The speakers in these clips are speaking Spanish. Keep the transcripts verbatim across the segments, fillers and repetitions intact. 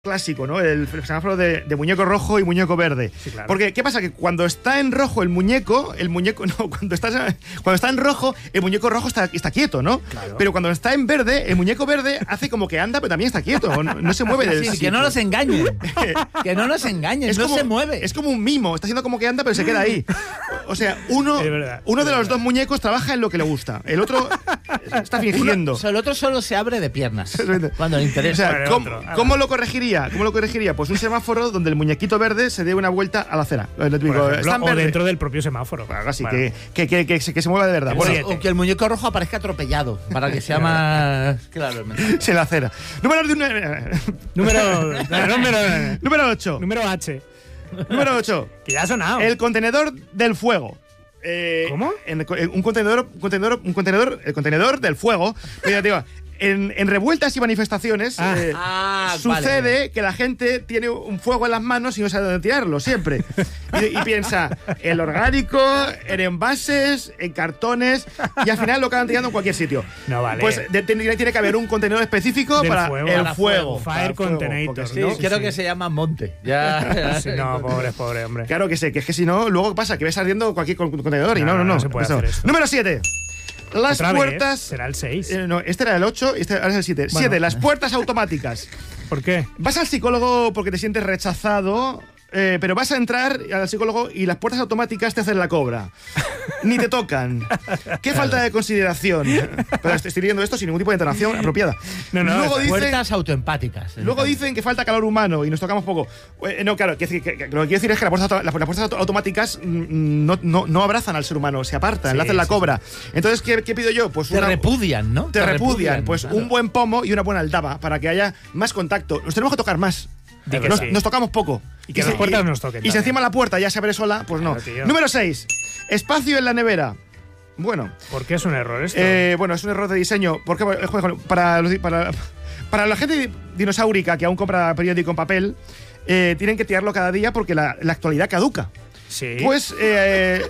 clásico, ¿no? El semáforo de, de muñeco rojo y muñeco verde. Sí, claro. Porque, ¿qué pasa? Que cuando está en rojo el muñeco, el muñeco, no, cuando está, cuando está en rojo, el muñeco rojo está, está quieto, ¿no? Claro. Pero cuando está en verde, el muñeco verde hace como que anda, pero también está quieto, no, no se mueve del Sí, sitio. que no nos engañen. Que no nos engañen, Es no como, se mueve. Es como un mimo, está haciendo como que anda, pero se queda ahí. O sea, uno, Es verdad, uno es de los verdad. dos muñecos trabaja en lo que le gusta. El otro está fingiendo. O sea, el otro solo se abre de piernas cuando le O interesa. sea, Vale, ¿cómo, otro. cómo lo corregiría? ¿Cómo lo corregiría? Pues un semáforo donde el muñequito verde se dé una vuelta a la acera. Lo típico, Por ejemplo, está en o verde. dentro del propio semáforo. Algo así, Bueno. que, que, que, que, se- que se mueva de verdad. El Bueno, siete. O que el muñeco rojo aparezca atropellado, para que sea más... Claro, el mensaje. se la acera. Número, Número, número, número ocho. número H. Número ocho. Que ya ha sonado. El contenedor del fuego. Eh, ¿Cómo? En, en un contenedor, un contenedor, un contenedor, el contenedor del fuego. Mira, digo, en, en revueltas y manifestaciones Ah. eh, Ah, sucede vale. que la gente tiene un fuego en las manos y no sabe dónde tirarlo, siempre. Y, y piensa en orgánico, en envases, en cartones, y al final lo acaban tirando en cualquier sitio. No vale. Pues de- tiene, tiene que haber un contenedor específico Del para fuego. el Para fuego. fuego. para Fire el fuego, container, porque sí, ¿no? sí, Creo sí. que se llama Monte. Ya. Sí, no, pobre, pobre, hombre. Claro que sé, que es que si no, luego pasa que ves ardiendo cualquier con- contenedor y no, No, no, no, no. no se puede Eso. hacer esto. Número siete. Las Otra vez, puertas. será el seis. Eh, no, este era el ocho y este ahora es el siete. Bueno. siete, las puertas automáticas. ¿Por qué? Vas al psicólogo porque te sientes rechazado, eh, pero vas a entrar al psicólogo y las puertas automáticas te hacen la cobra. Ni te tocan. Qué falta de consideración. Pero estoy leyendo esto sin ningún tipo de entonación apropiada. No, no, Luego está- dicen, Puertas autoempáticas. luego dicen que falta calor humano y nos tocamos poco. Eh, no, claro, que, que- que- lo que quiero decir es que las puertas, auto- las, las puertas auto- automáticas mm, no, no, no abrazan al ser humano, se apartan, Sí, le hacen la sí, cobra. Entonces, ¿qué, qué pido yo? Pues Te una- repudian, ¿no? te repudian, pues claro. un buen pomo y una buena aldaba para que haya más contacto. Nos tenemos que tocar más. Di que Nos, sí. nos tocamos poco. Y que si- las puertas nos toquen Y si también. encima la puerta ya se abre sola, pues no. Claro, tío. Número seis. Espacio en la nevera. Bueno, ¿Por qué es un error esto? eh, bueno, es un error de diseño. Porque eh, joder, para, los- para, para la gente dinosaurica que aún compra periódico en papel, eh, tienen que tirarlo cada día porque la, la actualidad caduca. sí. Pues eh,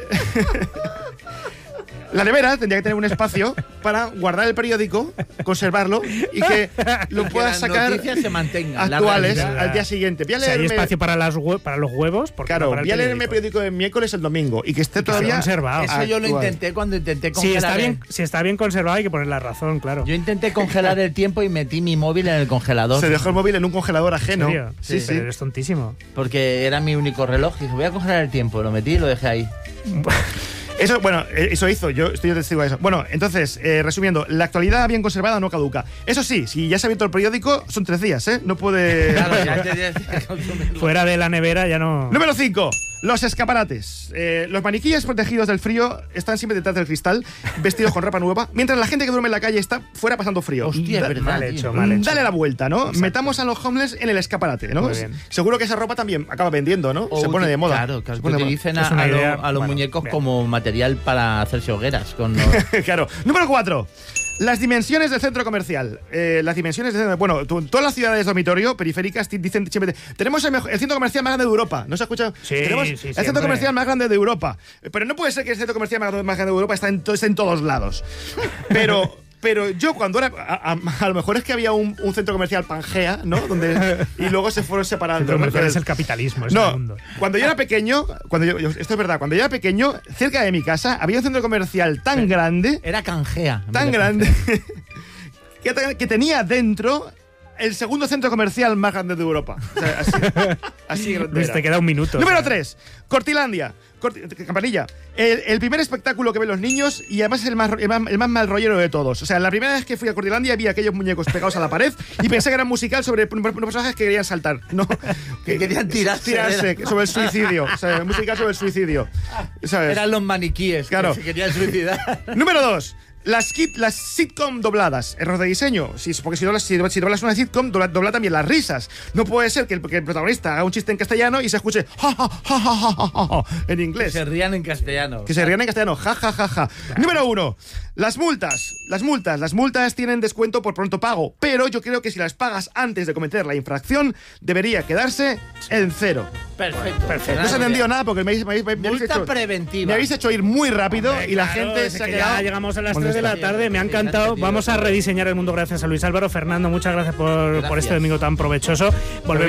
la nevera tendría que tener un espacio para guardar el periódico, conservarlo y que lo Que puedas las sacar noticias se mantengan. la actuales realidad. al día siguiente. Voy a Si hay leerme, espacio para, las hue- para los huevos, porque claro, no para el voy a leerme el periódico. periódico de miércoles el domingo y que esté Que esté todavía conservado. Eso yo lo actual. intenté cuando intenté Si congelar. está, el- bien, si está bien conservado hay que poner la razón, claro. Yo intenté congelar el tiempo y metí mi móvil en el congelador. Se dejó el móvil en un congelador ¿En ajeno. serio? Sí, sí. Pero eres tontísimo. Porque era mi único reloj. Y dije, voy a congelar el tiempo. Lo metí y lo dejé ahí. Eso, bueno, eh, eso hizo, yo estoy testigo de eso. Bueno, entonces, eh, resumiendo, la actualidad bien conservada no caduca. Eso sí, si ya se ha abierto el periódico, son tres días, ¿eh? No puede... Claro, ya te- ya te- consumirlo. Fuera de la nevera ya no. Número cinco. Los escaparates. Eh, los maniquíes protegidos del frío están siempre detrás del cristal, vestidos con ropa nueva, mientras la gente que duerme en la calle está fuera pasando frío. Hostia, es Da- verdad, mal tío. hecho, mal hecho. Dale la vuelta, ¿no? Exacto. Metamos a los homeless en el escaparate, ¿no? Muy bien. Seguro que esa ropa también acaba vendiendo, ¿no? O Se pone uti- de moda. Claro, claro, Se que pone de moda. utilicen Es a, una a lo- idea, a los bueno, muñecos bien. como material para hacerse hogueras. Con los- Claro. Número cuatro. Las dimensiones del centro comercial. Eh, las dimensiones del centro. Bueno, tu- todas las ciudades dormitorio periféricas ti- dicen siempre. Tenemos el, mejor- el centro comercial más grande de Europa. ¿No se ha escuchado? Sí, Tenemos sí, el siempre. centro comercial más grande de Europa. Pero no puede ser que el centro comercial más, más grande de Europa esté en, to- esté en todos lados. Pero. Pero yo cuando era... A, a- a lo mejor es que había un, un centro comercial Pangea, ¿no? Donde, y luego se fueron separando. Centro comercial ¿no? es el capitalismo, es No, el mundo. cuando yo era pequeño, cuando yo, yo- esto es verdad, cuando yo era pequeño, cerca de mi casa había un centro comercial tan grande, Era canjea. en tan vez de grande, que, te- que tenía dentro el segundo centro comercial más grande de Europa. O sea, así, así grande Luis, era. te queda un minuto. Número o sea. tres, Cortilandia. Corti- Campanilla. El, el primer espectáculo que ven los niños y además es el más, el, más, el más mal rollero de todos. O sea, la primera vez que fui a Cortilandia vi aquellos muñecos pegados a la pared y pensé que era un musical sobre unos personajes que querían saltar. No, Que querían tirarse tirarse de la- sobre el suicidio. O sea, un musical sobre el suicidio. ¿Sabes? Eran los maniquíes Claro. que se querían suicidar. Número dos. Las, kit, las sitcom dobladas. Error de diseño. Sí, porque si doblas, si, si doblas una sitcom, dobla, dobla también las risas. No puede ser que el, que el protagonista haga un chiste en castellano y se escuche ja, ja, ja, ja, ja, ja, ja, en Que inglés. se rían en castellano. Que se rían en castellano. Ja, ja, ja, ja. Número uno. Las multas. Las multas. Las multas tienen descuento por pronto pago. Pero yo creo que si las pagas antes de cometer la infracción, debería quedarse en cero. Perfecto. Perfecto. No se ha entendido nada porque me habéis, me habéis- me habéis Multa hecho, preventiva. me habéis hecho ir muy rápido Hombre, y la claro, gente es se ha que quedado. ya llegamos a las tres molesta. de la tarde, me ha Sí, encantado. sí, Vamos a sí. rediseñar el mundo gracias a Luis Álvaro. Fernando, muchas gracias por, por Gracias. este domingo tan provechoso. Volvemos